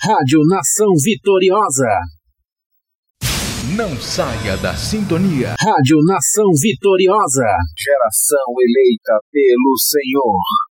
Rádio Nação Vitoriosa. Não saia da sintonia. Rádio Nação Vitoriosa. Geração eleita pelo Senhor.